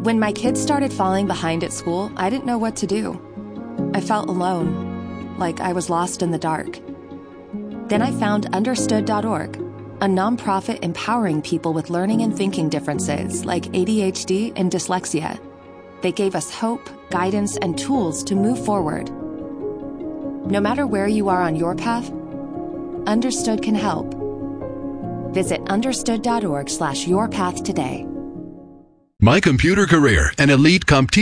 When my kids started falling behind at school, I didn't know what to do. I felt alone, like I was lost in the dark. Then I found Understood.org, a nonprofit empowering people with learning and thinking differences like ADHD and dyslexia. They gave us hope, guidance, and tools to move forward. No matter where you are on your path, Understood can help. Visit understood.org/yourpath today. My Computer Career, an elite